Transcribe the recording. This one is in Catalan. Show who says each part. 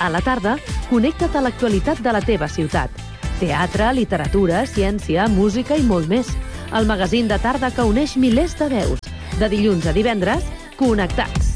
Speaker 1: A la tarda, connecta't a l'actualitat de la teva ciutat. Teatre, literatura, ciència, música i molt més. El magazín de tarda que uneix milers de veus. De dilluns a divendres, Connectats.